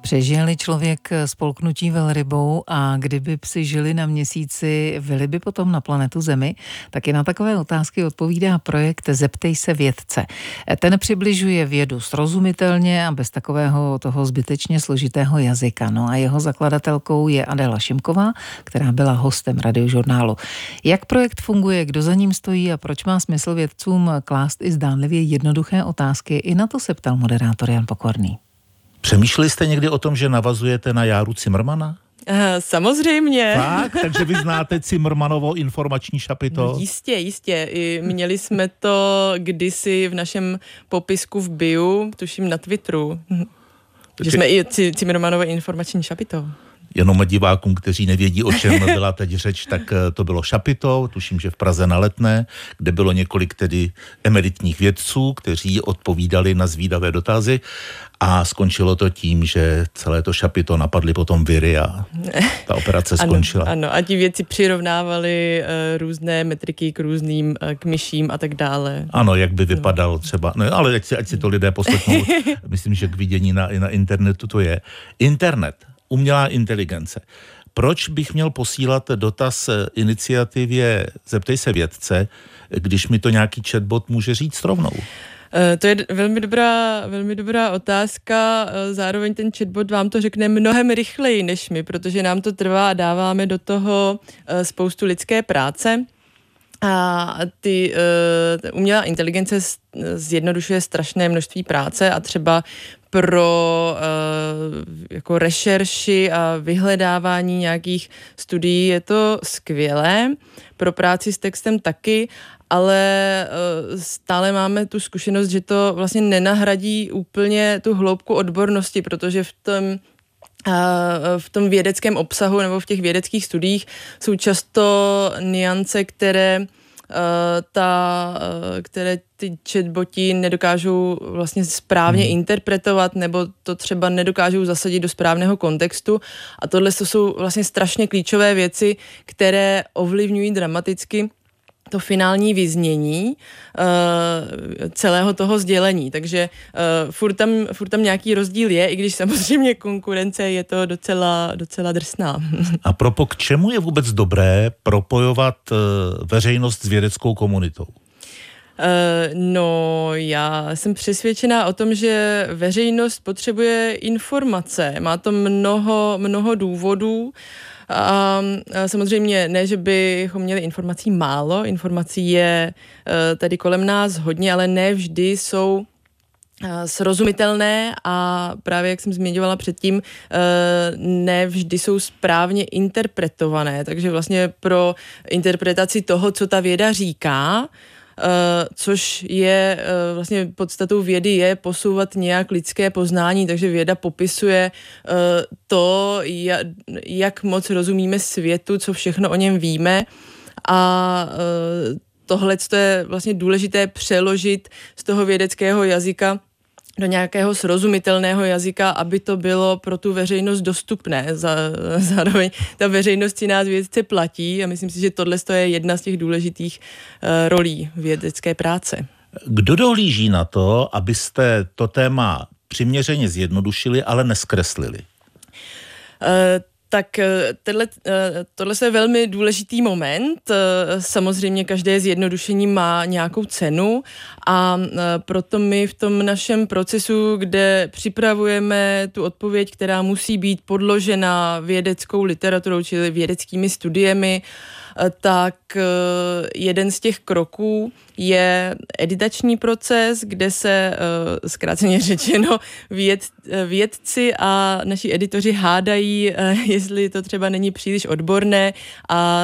Přežil člověk spolknutí velrybou a kdyby psi žili na Měsíci, vyli by potom na planetu Zemi? Taky na takové otázky odpovídá projekt Zeptej se vědce. Ten přibližuje vědu srozumitelně a bez takového toho zbytečně složitého jazyka. No a jeho zakladatelkou je Adéla Šimková, která byla hostem Radiožurnálu. Jak projekt funguje, kdo za ním stojí a proč má smysl vědcům klást i zdánlivě jednoduché otázky, i na to se ptal moderátor Jan Pokorný. Přemýšleli jste někdy o tom, že navazujete na Járu Cimrmana? Samozřejmě. Tak, takže vy znáte Cimrmanovo informační šapito? No, jistě. Měli jsme to kdysi v našem popisku v bio, tuším na Twitteru, že jsme i Cimrmanovo informační šapito. Jenom divákům, kteří nevědí, o čem byla teď řeč, tak to bylo šapito, tuším, že v Praze na Letné, kde bylo několik tedy emeritních vědců, kteří odpovídali na zvídavé dotazy a skončilo to tím, že celé to šapito napadly potom viry a ta operace skončila. Ano, a ti vědci přirovnávali různé metriky k různým k myším a tak dále. Ano, jak by vypadal třeba, no ale ať si to lidé poslechnou, myslím, že k vidění na internetu to je. Internet. Umělá inteligence. Proč bych měl posílat dotaz iniciativě Zeptej se vědce, když mi to nějaký chatbot může říct rovnou? To je velmi dobrá otázka. Zároveň ten chatbot vám to řekne mnohem rychleji než my, protože nám to trvá a dáváme do toho spoustu lidské práce. A umělá inteligence zjednodušuje strašné množství práce a třeba pro jako rešerši a vyhledávání nějakých studií je to skvělé, pro práci s textem taky, ale stále máme tu zkušenost, že to vlastně nenahradí úplně tu hloubku odbornosti, protože v tom vědeckém obsahu nebo v těch vědeckých studiích jsou často nuance, které ty chatboti nedokážou vlastně správně interpretovat nebo to třeba nedokážou zasadit do správného kontextu a tohle jsou vlastně strašně klíčové věci, které ovlivňují dramaticky to finální vyznění celého toho sdělení. Takže furt tam nějaký rozdíl je, i když samozřejmě konkurence je to docela drsná. A k čemu je vůbec dobré propojovat veřejnost s vědeckou komunitou? No, já jsem přesvědčená o tom, že veřejnost potřebuje informace. Má to mnoho důvodů. A samozřejmě ne, že bychom měli informací málo, informací je tady kolem nás hodně, ale ne vždy jsou srozumitelné a právě, jak jsem zmiňovala předtím, ne vždy jsou správně interpretované, takže vlastně pro interpretaci toho, co ta věda říká, což je vlastně podstatou vědy je posouvat nějak lidské poznání, takže věda popisuje to, jak moc rozumíme světu, co všechno o něm víme a tohle je vlastně důležité přeložit z toho vědeckého jazyka do nějakého srozumitelného jazyka, aby to bylo pro tu veřejnost dostupné. Zároveň ta veřejnost si nás vědce platí a myslím si, že tohle je jedna z těch důležitých rolí vědecké práce. Kdo dohlíží na to, abyste to téma přiměřeně zjednodušili, ale neskreslili? Tak tohle je velmi důležitý moment. Samozřejmě každé zjednodušení má nějakou cenu a proto my v tom našem procesu, kde připravujeme tu odpověď, která musí být podložena vědeckou literaturou, čili vědeckými studiemi, tak jeden z těch kroků je editační proces, kde se zkráceně řečeno vědci a naši editoři hádají, jestli to třeba není příliš odborné a